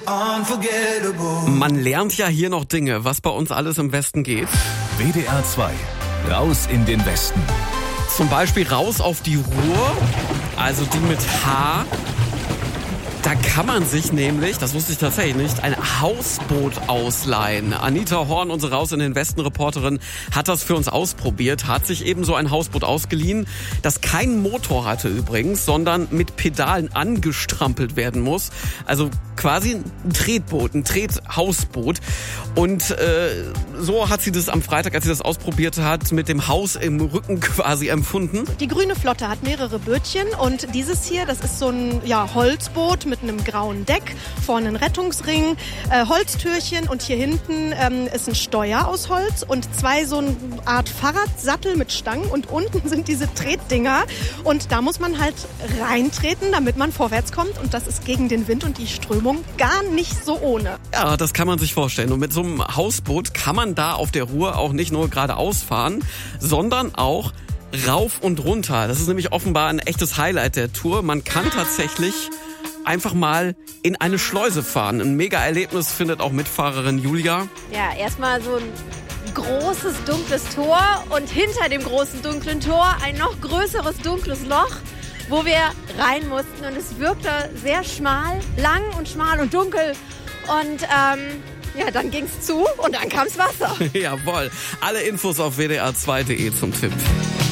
Man lernt ja hier noch Dinge, was bei uns alles im Westen geht. WDR 2, raus in den Westen. Zum Beispiel raus auf die Ruhr, also die mit H. Da kann man sich nämlich, das wusste ich tatsächlich nicht, ein Hausboot ausleihen. Anita Horn, unsere Raus in den Westen-Reporterin, hat das für uns ausprobiert, hat sich eben so ein Hausboot ausgeliehen, das keinen Motor hatte übrigens, sondern mit Pedalen angestrampelt werden muss. Also quasi ein Tretboot, ein Trethausboot. Und so hat sie das am Freitag, als sie das ausprobiert hat, mit dem Haus im Rücken quasi empfunden. Die Grüne Flotte hat mehrere Bötchen und dieses hier, das ist so ein Holzboot mit einem grauen Deck, vorne ein Rettungsring, Holztürchen und hier hinten ist ein Steuer aus Holz und zwei so eine Art Fahrradsattel mit Stangen und unten sind diese Tretdinger und da muss man halt reintreten, damit man vorwärts kommt und das ist gegen den Wind und die Strömung gar nicht so ohne. Ja, das kann man sich vorstellen und mit so einem Hausboot kann man da auf der Ruhr auch nicht nur geradeaus fahren, sondern auch rauf und runter. Das ist nämlich offenbar ein echtes Highlight der Tour. Man kann tatsächlich einfach mal in eine Schleuse fahren. Ein Mega-Erlebnis findet auch Mitfahrerin Julia. Ja, erstmal so ein großes, dunkles Tor und hinter dem großen, dunklen Tor ein noch größeres, dunkles Loch, wo wir rein mussten. Und es wirkte sehr schmal, lang und schmal und dunkel. Und dann ging's zu und dann kam's Wasser. Jawohl. Alle Infos auf wdr2.de zum Tipp.